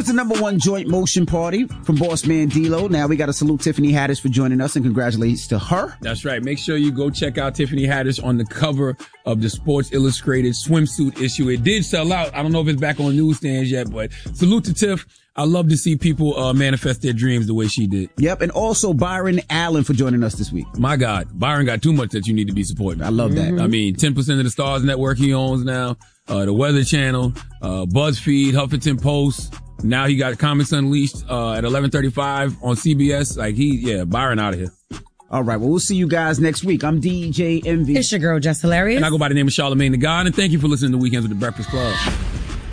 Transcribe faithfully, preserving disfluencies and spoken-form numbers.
was the number one joint motion party from Boss Man D-Lo. Now we got to salute Tiffany Haddish for joining us and congratulations to her. That's right. Make sure you go check out Tiffany Haddish on the cover of the Sports Illustrated swimsuit issue. It did sell out. I don't know if it's back on newsstands yet, but salute to Tiff. I love to see people uh, manifest their dreams the way she did. Yep, and also Byron Allen for joining us this week. My God, Byron got too much that you need to be supporting. I love that. Mm-hmm. I mean, ten percent of the Stars Network he owns now, uh, the Weather Channel, uh, BuzzFeed, Huffington Post. Now he got Comics Unleashed uh, at eleven thirty-five on C B S. Like he, yeah, Byron out of here. All right, well, we'll see you guys next week. I'm D J Envy. It's your girl, Just Hilarious. And I go by the name of Charlamagne the God. And thank you for listening to Weekends with the Breakfast Club.